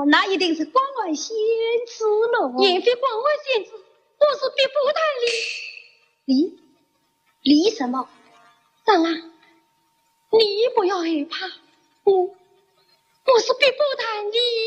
那一定是关外仙子了。 严非关外仙子，我是必不谈理。 理什么？ 长郎，你不要害怕，我是必不谈理。